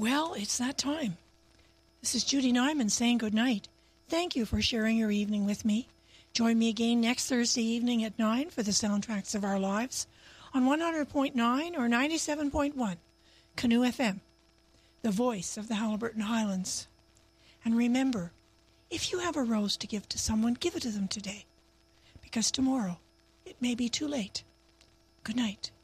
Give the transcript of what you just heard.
Well, it's that time. This is Judy Nyman saying good night. Thank you for sharing your evening with me. Join me again next Thursday evening at 9 for the Soundtracks of Our Lives on 100.9 or 97.1 Canoe FM, the voice of the Haliburton Highlands. And remember, if you have a rose to give to someone, give it to them today, because tomorrow it may be too late. Good night.